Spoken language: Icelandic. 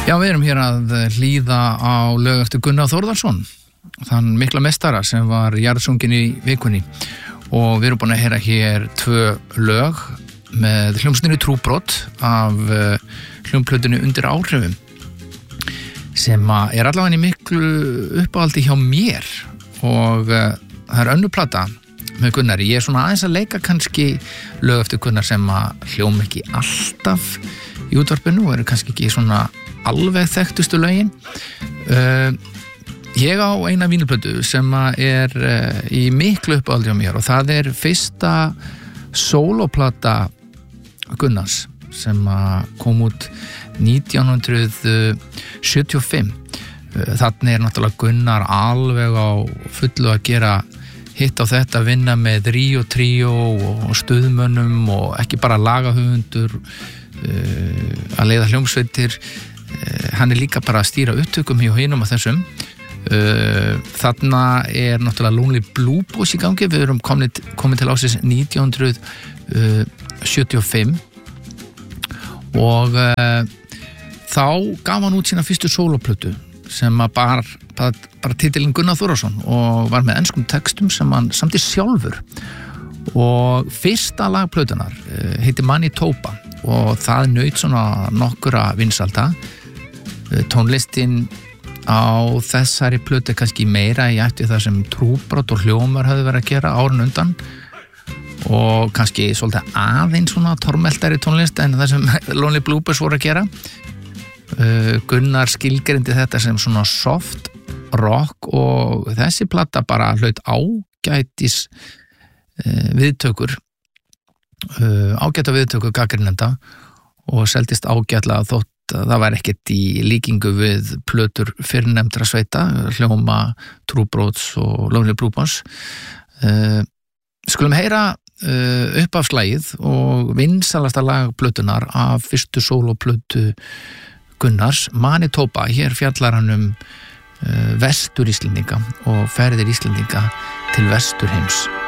Já, við erum hér að hlýða á lög eftir Gunnar Þórðarsson, þann mikla meistara sem var jarðsunginn í vikunni, og við erum búin að heyra hér 2 lög með hljómsninu Trúbrot af hljómplötunni Undir áhrifum, sem er allavega í miklu uppáhaldi hjá mér, og það er önnur plata með Gunnari. Ég er svona aðeins að leika kannski lög eftir Gunnar sem að hljóma ekki alltaf í útvarpinu og eru kannski ekki svona alveg þekktustu lögin. Ég á eina vínilplötu sem er í miklu uppáhaldi á mér, og það er fyrsta sólóplata Gunnars sem kom út 1975. Þannig er náttúrulega Gunnar alveg á fullu að gera hitt á þetta, vinna með Ríó Tríó og stuðmönnum og ekki bara lagahöfundur, að leiða hljómsveitir. Hann er líka bara að stýra upptökum hjá hinum af þessum. Þarna er náttúrulega Lonely Blue Boys í gangi. Við erum komin til ásins 1975 og þá gaf hann út sína fyrstu sólóplötu sem bara titilinn Gunnar Þórðarsson, og var með enskum textum sem hann samdi sjálfur. Og fyrsta lag plötunar heitir Manitoba, og það naut svona nokkura vinsalda. Tónlistin á þessari plötu kannski meira í ætt við það sem Trúbrot og Hljómar höfðu verið að gera árun undan, og kannski svolítið aðeins svona tormeltari tónlist en það sem Lonely Blue Boys voru að gera. Gunnar skilgreindi þetta sem svona soft rock, og þessi plata bara hlaut ágæta viðtökur gagnrýnenda og seldist ágætlega, þótt það var ekkert í líkingu við plötur fyrrnefndra sveita, Hljóma, Trúbrots og Lonely Blue Boys. Skulum heyra uppafslagið og vinsalasta lag plötunar af fyrstu sólóplötu Gunnars, Manitoba. Hér fjallar hann vestur Íslendinga og ferðir Íslendinga til vesturheims.